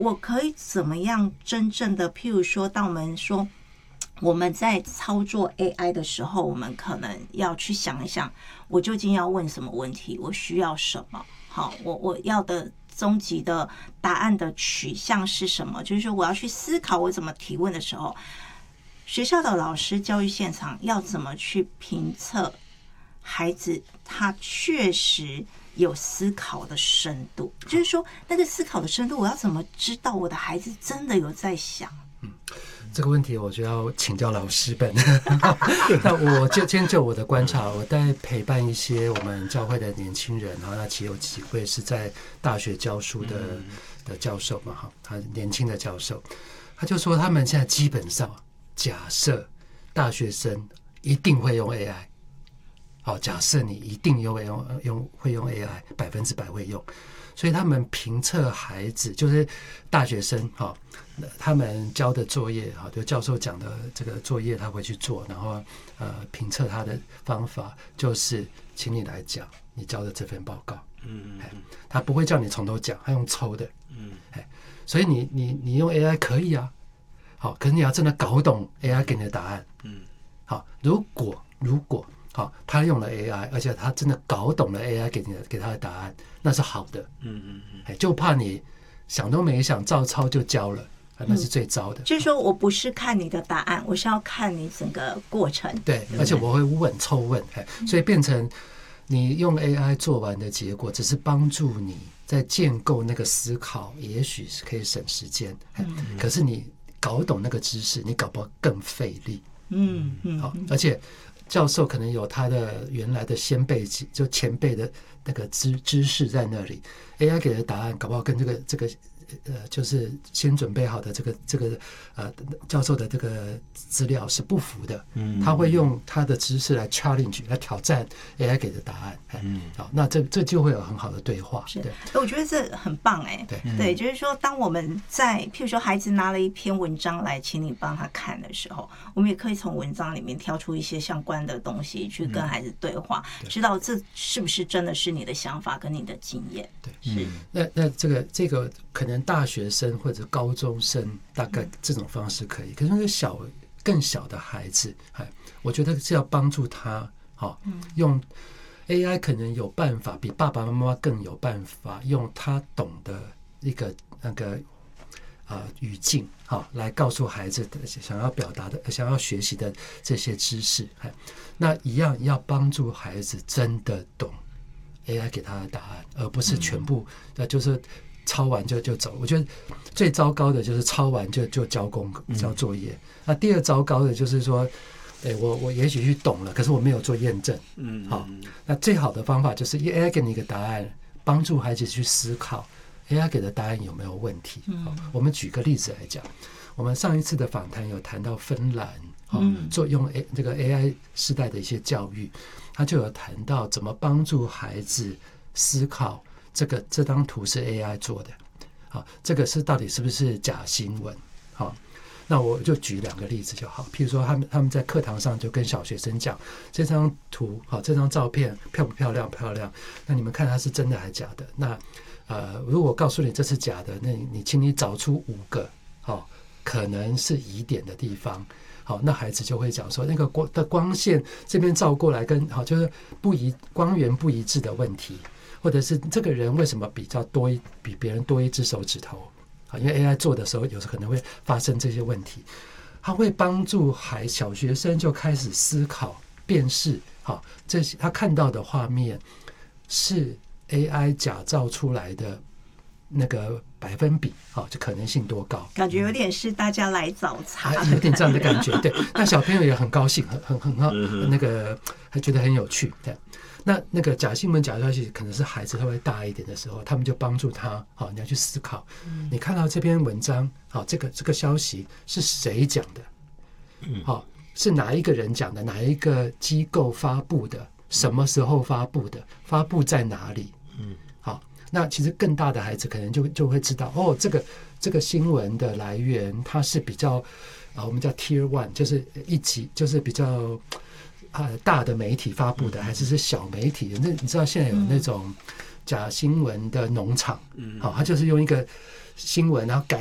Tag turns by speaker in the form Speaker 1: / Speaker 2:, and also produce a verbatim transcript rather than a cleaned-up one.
Speaker 1: 我可以怎么样真正的，譬如说，当我们说我们在操作 A I 的时候，我们可能要去想一想，我究竟要问什么问题，我需要什么？好，我我要的终极的答案的取向是什么？就是说，我要去思考我怎么提问的时候，学校的老师、教育现场要怎么去评测孩子他确实有思考的深度，就是说那个思考的深度，我要怎么知道我的孩子真的有在想？
Speaker 2: 嗯，这个问题我就要请教老师本。那我就先就我的观察，我在陪伴一些我们教会的年轻人，然后那其有几位是在大学教书的的教授嘛，哈，他年轻的教授，他就说他们现在基本上假设大学生一定会用 A I。好，假设你一定用用用会用 A I， 百分之百会用，所以他们评测孩子，就是大学生哈，他们交的作业哈，就教授讲的这个作业，他会去做，然后呃评测他的方法就是，请你来讲你交的这份报告，嗯嗯，他不会叫你从头讲，他用抽的，嗯，哎，所以你你你用 A I 可以啊，好，可是你要真的搞懂 A I 给你的答案，嗯，好，如果如果好，他用了 A I， 而且他真的搞懂了 A I 给你的给他的答案，那是好的。嗯嗯嗯，就怕你想都没想照抄就交了，那是最糟的。
Speaker 1: 嗯、就是说我不是看你的答案，我是要看你整个过程。
Speaker 2: 对，而且我会问抽问，所以变成你用 A I 做完的结果，只是帮助你在建构那个思考，也许是可以省时间。嗯，可是你搞懂那个知识，你搞不好更费力。嗯嗯，好，而且。教授可能有他的原来的先辈，就前辈的那个知知识在那里 ，A I 给的答案搞不好跟这个这个呃，就是先准备好的这个这个呃教授的这个资料是不符的。嗯，他会用他的知识来 challenge 来挑战 A I 给的答案。嗯，好，那这这就会有很好的对话。
Speaker 1: 是，对，我觉得这很棒哎、欸。对、嗯、对，就是说，当我们在譬如说孩子拿了一篇文章来，请你帮他看的时候，我们也可以从文章里面挑出一些相关的东西去跟孩子对话，嗯、知道这是不是真的是你的想法跟你的经验。
Speaker 2: 对，是。那那这个这个可能大学生或者高中生大概这种方式可以，可是那个小更小的孩子，我觉得是要帮助他，哦，用 A I 可能有办法比爸爸妈妈更有办法，用他懂的一个那个呃语境，好来告诉孩子的想要表达的、想要学习的这些知识，那一样要帮助孩子真的懂 A I 给他的答案，而不是全部呃就是抄完就就走。我觉得最糟糕的就是抄完就就交功交作业。那第二糟糕的就是说，哎，我我也许去懂了，可是我没有做验证。嗯，好，那最好的方法就是 A I 给你一个答案，帮助孩子去思考 A I 给的答案有没有问题。好，我们举个例子来讲，我们上一次的访谈有谈到芬兰，嗯，做用 A 这个 A I 时代的一些教育，他就有谈到怎么帮助孩子思考这个这张图是 A I 做的，好，这个是到底是不是假新闻？好，那我就举两个例子就好。譬如说，他们他们在课堂上就跟小学生讲，这张图好，这张照片漂不漂亮？漂亮。那你们看它是真的还是假的？那呃，如果告诉你这是假的，那你请你找出五个好可能是疑点的地方。好，那孩子就会讲说，那个光的光线这边照过来跟好就是不一光源不一致的问题，或者是这个人为什么比较多一比别人多一只手指头啊？因为 A I 做的时候，有时候可能会发生这些问题。他会帮助孩小学生就开始思考辨识，好，这些他看到的画面是 A I 假造出来的。那个百分比，好，就可能性多高？
Speaker 1: 感觉有点是大家来找茬，
Speaker 2: 有点这样的感觉。对，那小朋友也很高兴，很很很好，那个还觉得很有趣。对，那那个假新闻、假消息，可能是孩子稍微大一点的时候，他们就帮助他，好，你要去思考，你看到这篇文章，好，这个这个消息是谁讲的？好，是哪一个人讲的？哪一个机构发布的？什么时候发布的？发布在哪里？嗯。那其实更大的孩子可能就就会知道，哦，这个这个新闻的来源它是比较啊，我们叫 Tier One， 就是一级，就是比较啊大的媒体发布的，还是是小媒体的？那你知道现在有那种假新闻的农场，好，它就是用一个新闻，然后改